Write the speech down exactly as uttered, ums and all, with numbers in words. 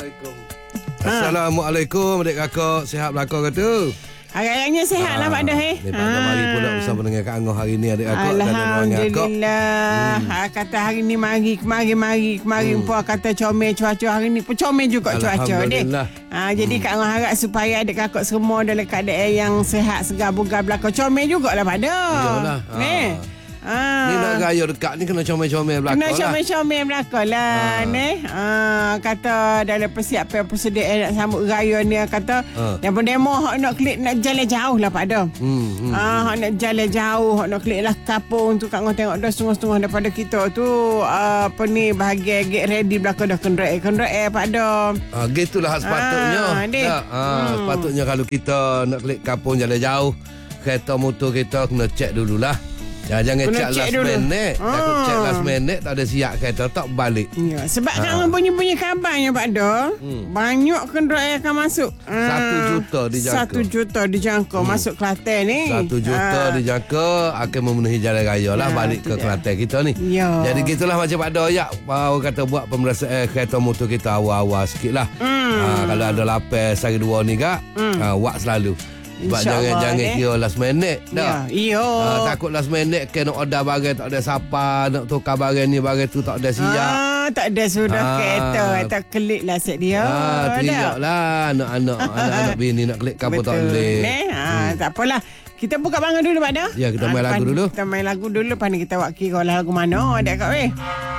Assalamualaikum. Assalamualaikum adik kakak. Sihat belakang kata? Agak-agaknya sihat lah Pak Dah eh. Ni Pak Dah mari pula bersama dengan Kak Angah hari ni adik kakak. Alhamdulillah. Hmm. Ha, kata hari ni mari kemari mari kemari hmm. Puan kata comel cuaca hari ni pun comel juga cuaca dek. Ha, jadi hmm. Kak Angah harap supaya adik kakak semua dalam keadaan yang sihat segar bugar belakang comel jugalah Pak Dah. Iyalah. Ni. Ah. Ni nak raya dekat ni kena comel-comel belakang lah. Kena comel-comel belakang lah. Ah. Ni. Ah, kata dalam persiapan persediaan nak sambut raya ni kata ah. demo-demo hak nak klik nak jalan jauh lah Pak Dah. Hmm, hmm, ah, hak nak jalan jauh, hak nak klik lah kapung tu Kak Ngah tengok dah setengah-setengah daripada kita tu uh, apa ni bahagian get ready belakang dah kenderaan-kenderaan Pak Dah. Ah, gitulah sepatutnya. Ah, tak, ah, hmm. Sepatutnya kalau kita nak klik kapung jalan jauh, kereta motor kita kena cek dululah. Ya, jangan cek last minute. Ah. Takut cek last minute tak ada siap kereta tak balik. Ya, sebab ha. Kan bunyi-bunyi kabarnya Pak Dah. Hmm. Banyak kenderaan akan masuk. Satu ha. juta dijangka. Satu juta dijangka hmm. masuk Kelantan ni. Satu juta ha. dijangka akan memenuhi jalan raya lah ya, balik ke Kelantan kita ni. Ya. Jadi gitulah macam Pak Dah ya. Baru kata buat pemeriksaan kereta motor kita awal-awal sikit lah. Hmm. Ha, kalau ada lapis hari dua ni kak, hmm. ha, buat selalu. Sebab jangan-jangan eh. kira last minute dah. Ya, ha, takut last minute kena order barang tak ada siapa, nak tukar barang ni barang tu tak ada siap. Ah, tak ada sudah ha. kereta, tak klik lah set dia. Ha, teriak lah anak-anak anak-anak bini nak klik kapal tak boleh. Eh, ha, hmm. tak apalah. Kita buka bangga dulu Pak Dah. Ya, kita main ha, lagu dulu. Kita main lagu dulu, lepas ni kita buat kira lagu mana adik kak weh.